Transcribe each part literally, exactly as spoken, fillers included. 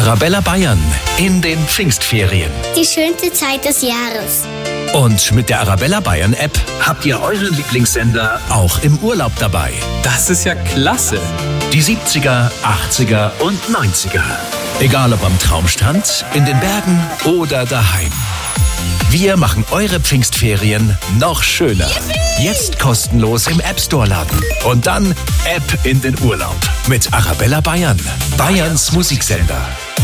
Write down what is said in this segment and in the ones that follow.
Arabella Bayern in den Pfingstferien. Die schönste Zeit des Jahres. Und mit der Arabella Bayern App habt ihr euren Lieblingssender auch im Urlaub dabei. Das ist ja klasse. Die siebziger, achtziger und neunziger. Egal ob am Traumstrand, in den Bergen oder daheim. Wir machen eure Pfingstferien noch schöner. Yippie! Jetzt kostenlos im App Store laden. Und dann App in den Urlaub. Mit Arabella Bayern. Bayerns Musiksender.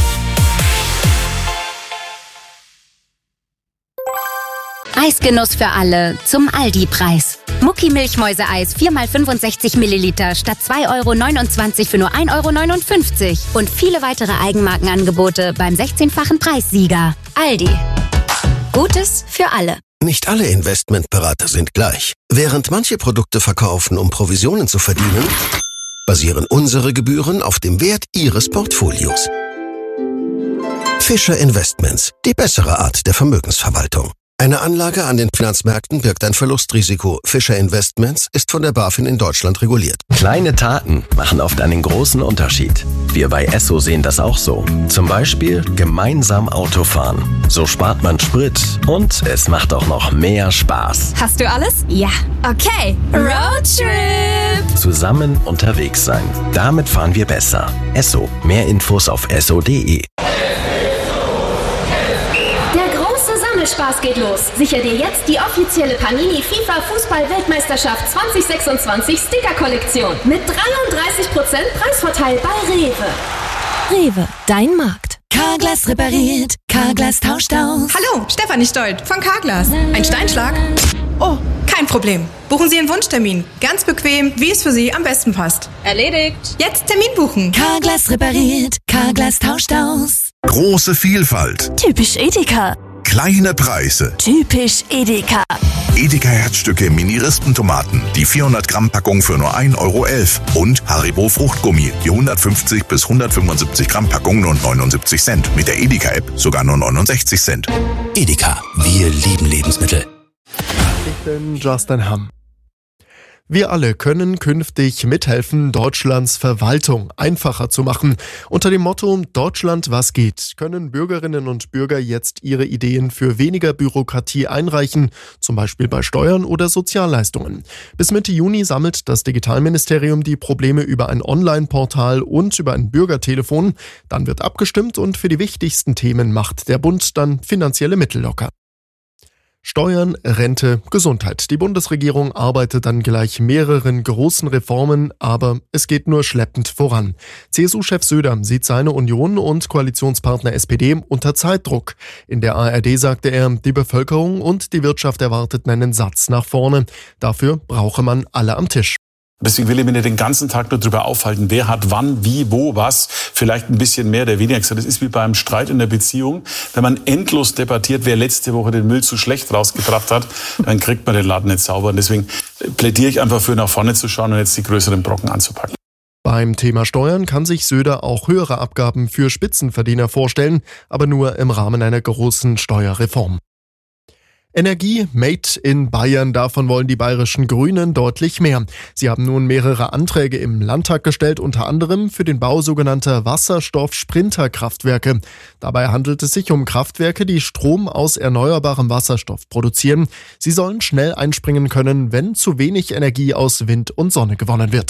Eisgenuss für alle zum Aldi-Preis. Mucki-Milchmäuse-Eis vier mal fünfundsechzig Milliliter statt zwei Euro neunundzwanzig für nur ein Euro neunundfünfzig. Und viele weitere Eigenmarkenangebote beim sechzehnfachen Preissieger. Aldi. Gutes für alle. Nicht alle Investmentberater sind gleich. Während manche Produkte verkaufen, um Provisionen zu verdienen, basieren unsere Gebühren auf dem Wert Ihres Portfolios. Fischer Investments, die bessere Art der Vermögensverwaltung. Eine Anlage an den Finanzmärkten birgt ein Verlustrisiko. Fischer Investments ist von der BaFin in Deutschland reguliert. Kleine Taten machen oft einen großen Unterschied. Wir bei Esso sehen das auch so. Zum Beispiel gemeinsam Auto fahren. So spart man Sprit und es macht auch noch mehr Spaß. Hast du alles? Ja. Okay, Roadtrip! Zusammen unterwegs sein. Damit fahren wir besser. Esso. Mehr Infos auf esso punkt de. Spaß geht los. Sicher dir jetzt die offizielle Panini FIFA Fußball-Weltmeisterschaft zwanzig sechsundzwanzig Sticker-Kollektion mit dreiunddreißig Prozent Preisvorteil bei Rewe. Rewe, dein Markt. Carglass repariert, Carglass tauscht aus. Hallo, Stefanie Stolt von Carglass. Ein Steinschlag? Oh, kein Problem. Buchen Sie einen Wunschtermin. Ganz bequem, wie es für Sie am besten passt. Erledigt. Jetzt Termin buchen. Carglass repariert, Carglass tauscht aus. Große Vielfalt. Typisch Edeka. Kleine Preise. Typisch Edeka. Edeka Herzstücke Mini-Rispentomaten. Die vierhundert Gramm Packung für nur ein Euro elf. Und Haribo Fruchtgummi. Die hundertfünfzig bis hundertfünfundsiebzig Gramm Packung nur neunundsiebzig Cent. Mit der Edeka-App sogar nur neunundsechzig Cent. Edeka, wir lieben Lebensmittel. Ich bin Justin Hamm. Wir alle können künftig mithelfen, Deutschlands Verwaltung einfacher zu machen. Unter dem Motto Deutschland, was geht, können Bürgerinnen und Bürger jetzt ihre Ideen für weniger Bürokratie einreichen, zum Beispiel bei Steuern oder Sozialleistungen. Bis Mitte Juni sammelt das Digitalministerium die Probleme über ein Online-Portal und über ein Bürgertelefon. Dann wird abgestimmt und für die wichtigsten Themen macht der Bund dann finanzielle Mittel locker. Steuern, Rente, Gesundheit. Die Bundesregierung arbeitet an gleich mehreren großen Reformen, aber es geht nur schleppend voran. C S U-Chef Söder sieht seine Union und Koalitionspartner S P D unter Zeitdruck. In der A R D sagte er, die Bevölkerung und die Wirtschaft erwarteten einen Satz nach vorne. Dafür brauche man alle am Tisch. Deswegen will ich mir nicht den ganzen Tag nur drüber aufhalten, wer hat wann, wie, wo, was, vielleicht ein bisschen mehr oder weniger gesagt. Das ist wie beim Streit in der Beziehung. Wenn man endlos debattiert, wer letzte Woche den Müll zu schlecht rausgebracht hat, dann kriegt man den Laden nicht sauber. Und deswegen plädiere ich einfach für nach vorne zu schauen und jetzt die größeren Brocken anzupacken. Beim Thema Steuern kann sich Söder auch höhere Abgaben für Spitzenverdiener vorstellen, aber nur im Rahmen einer großen Steuerreform. Energie made in Bayern, davon wollen die bayerischen Grünen deutlich mehr. Sie haben nun mehrere Anträge im Landtag gestellt, unter anderem für den Bau sogenannter Wasserstoff-Sprinter-Kraftwerke. Dabei handelt es sich um Kraftwerke, die Strom aus erneuerbarem Wasserstoff produzieren. Sie sollen schnell einspringen können, wenn zu wenig Energie aus Wind und Sonne gewonnen wird.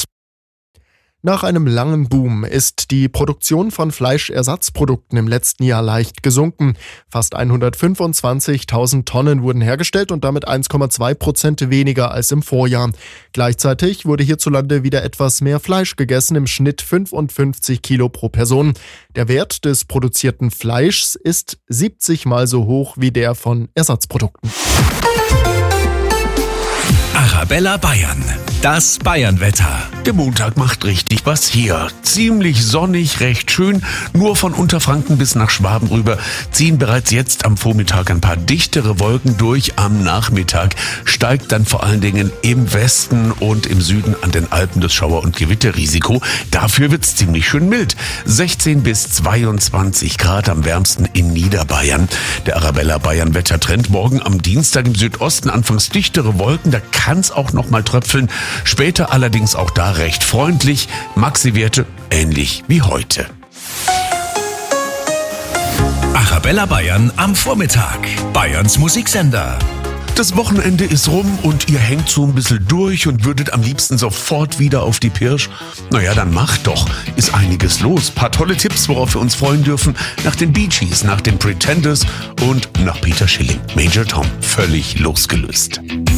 Nach einem langen Boom ist die Produktion von Fleischersatzprodukten im letzten Jahr leicht gesunken. Fast hundertfünfundzwanzigtausend Tonnen wurden hergestellt und damit eins Komma zwei Prozent weniger als im Vorjahr. Gleichzeitig wurde hierzulande wieder etwas mehr Fleisch gegessen, im Schnitt fünfundfünfzig Kilo pro Person. Der Wert des produzierten Fleischs ist siebzig Mal so hoch wie der von Ersatzprodukten. Arabella Bayern, das Bayernwetter. Der Montag macht richtig was her. Ziemlich sonnig, recht schön. Nur von Unterfranken bis nach Schwaben rüber ziehen bereits jetzt am Vormittag ein paar dichtere Wolken durch. Am Nachmittag steigt dann vor allen Dingen im Westen und im Süden an den Alpen das Schauer- und Gewitterrisiko. Dafür wird's ziemlich schön mild. sechzehn bis zweiundzwanzig Grad am wärmsten in Niederbayern. Der Arabella Bayern Wettertrend morgen am Dienstag im Südosten anfangs dichtere Wolken. Da kann's auch noch mal tröpfeln. Später allerdings auch da recht freundlich. Maxi-Werte ähnlich wie heute. Arabella Bayern am Vormittag. Bayerns Musiksender. Das Wochenende ist rum und ihr hängt so ein bisschen durch und würdet am liebsten sofort wieder auf die Pirsch. Naja, dann macht doch. Ist einiges los. Paar tolle Tipps, worauf wir uns freuen dürfen. Nach den Bee Gees, nach den Pretenders und nach Peter Schilling. Major Tom, völlig losgelöst.